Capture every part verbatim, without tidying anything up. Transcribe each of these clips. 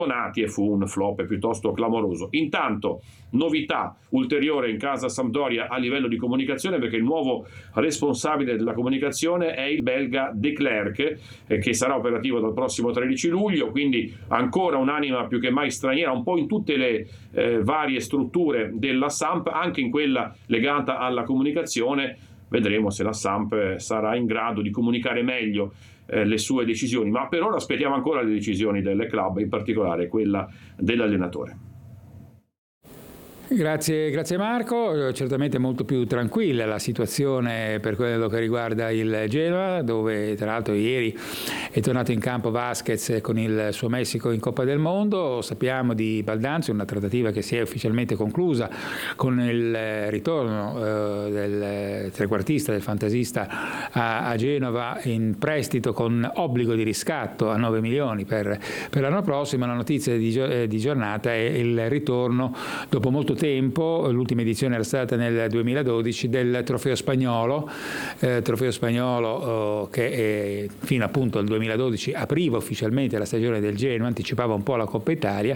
e fu un flop piuttosto clamoroso. Intanto novità ulteriore in casa Sampdoria a livello di comunicazione, perché il nuovo responsabile della comunicazione è il belga De Klerk, eh, che sarà operativo dal prossimo tredici luglio, quindi ancora un'anima più che mai straniera un po' in tutte le eh, varie strutture della Samp, anche in quella legata alla comunicazione. Vedremo se la Samp sarà in grado di comunicare meglio eh, le sue decisioni, ma per ora aspettiamo ancora le decisioni del club, in particolare quella dell'allenatore. Grazie, grazie Marco. Certamente molto più tranquilla la situazione per quello che riguarda il Genoa, dove tra l'altro ieri è tornato in campo Vasquez con il suo Messico in Coppa del Mondo. Sappiamo di Baldanzi, una trattativa che si è ufficialmente conclusa con il ritorno eh, del trequartista, del fantasista a, a Genova in prestito con obbligo di riscatto a nove milioni per, per l'anno prossimo. La notizia di, di giornata è il ritorno dopo molto tempo, l'ultima edizione era stata nel duemiladodici, del Trofeo Spagnolo, eh, Trofeo Spagnolo eh, che eh, fino appunto al duemiladodici apriva ufficialmente la stagione del Genoa, anticipava un po' la Coppa Italia,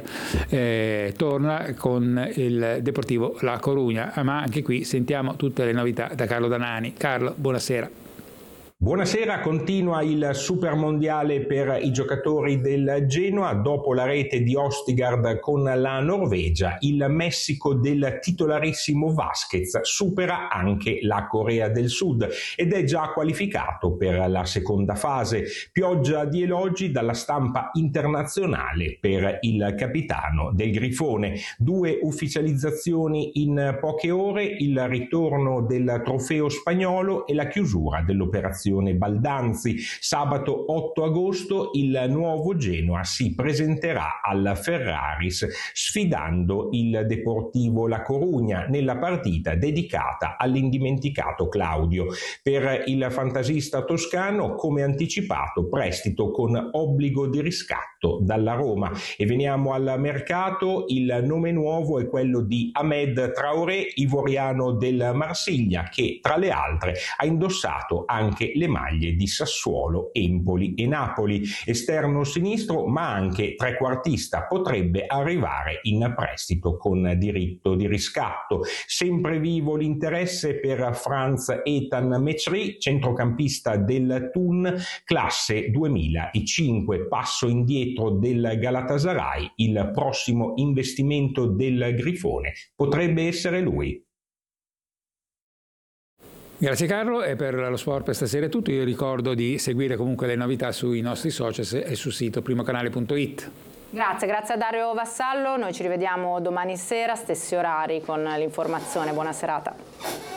eh, torna con il Deportivo La Corugna, ma anche qui sentiamo tutte le novità da Carlo Danani. Carlo, buonasera. Buonasera, continua il Super Mondiale per i giocatori del Genoa. Dopo la rete di Ostigard con la Norvegia, il Messico del titolarissimo Vasquez supera anche la Corea del Sud ed è già qualificato per la seconda fase. Pioggia di elogi dalla stampa internazionale per il capitano del Grifone. Due ufficializzazioni in poche ore, il ritorno del Trofeo Spagnolo e la chiusura dell'operazione Baldanzi. Sabato otto agosto il nuovo Genoa si presenterà al Ferraris sfidando il Deportivo La Corugna nella partita dedicata all'indimenticato Claudio. Per il fantasista toscano, come anticipato, prestito con obbligo di riscatto dalla Roma. E veniamo al mercato. Il nome nuovo è quello di Ahmed Traoré, ivoriano del Marsiglia, che tra le altre ha indossato anche le maglie di Sassuolo, Empoli e Napoli. Esterno sinistro ma anche trequartista, potrebbe arrivare in prestito con diritto di riscatto. Sempre vivo l'interesse per Franz Ethan Mechri, centrocampista del Thun, classe duemilacinque, passo indietro del Galatasaray. Il prossimo investimento del Grifone potrebbe essere lui. Grazie Carlo, e per lo sport per stasera è tutto. Io ricordo di seguire comunque le novità sui nostri social e sul sito primocanale punto it. Grazie, grazie a Dario Vassallo, noi ci rivediamo domani sera, stessi orari con l'informazione, buona serata.